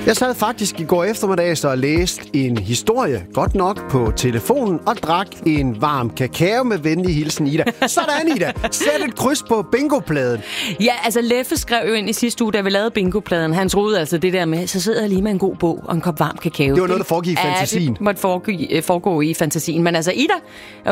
Jeg sad faktisk i går eftermiddag og læste en historie, godt nok på telefonen, og drak en varm kakao med venlig hilsen, Ida. Sådan, Ida. Sæt et kryds på bingopladen. Ja, altså Leffe skrev jo ind i sidste uge, da vi lavede bingopladen. Han troede altså det der med, så sidder jeg lige med en god bog og en kop varm kakao. Det var noget, der foregik i fantasien. Det måtte foregå i fantasien. Men altså Ida